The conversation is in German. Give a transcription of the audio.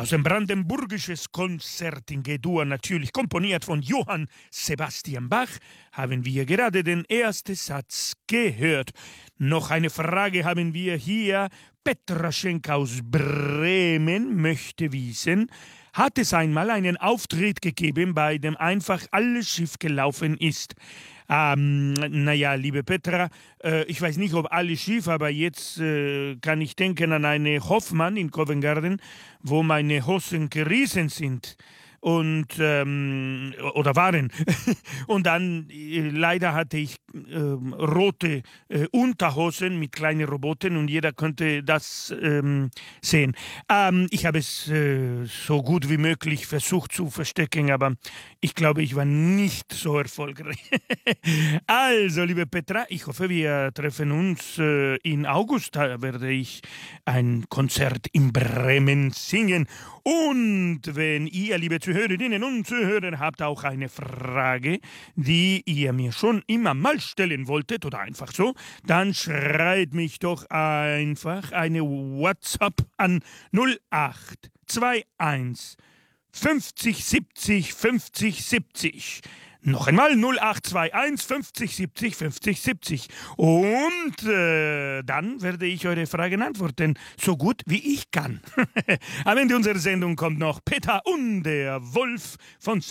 Aus ein brandenburgisches Konzert in G-Dur, natürlich komponiert von Johann Sebastian Bach, haben wir gerade den ersten Satz gehört. Noch eine Frage haben wir hier. Petraschenk aus Bremen möchte wissen, hat es einmal einen Auftritt gegeben, bei dem einfach alles schief gelaufen ist? Naja, liebe Petra, ich weiß nicht, ob alles schief, aber jetzt kann ich denken an eine Hoffmann in Covent Garden, wo meine Hosen gerissen sind. Und, oder waren. Und dann, leider hatte ich rote Unterhosen mit kleinen Robotern und jeder konnte das sehen. Ich habe es so gut wie möglich versucht zu verstecken, aber ich glaube, ich war nicht so erfolgreich. Also, liebe Petra, ich hoffe, wir treffen uns in August. Da werde ich ein Konzert in Bremen singen. Und wenn ihr, liebe Zuhörerinnen und Zuhörer, habt auch eine Frage, die ihr mir schon immer mal stellen wolltet oder einfach so, dann schreibt mich doch einfach eine WhatsApp an 0821 50 70 50 70. Noch einmal 0821 50 70 50 70. Und dann werde ich eure Fragen antworten, so gut wie ich kann. Am Ende unserer Sendung kommt noch Peter und der Wolf von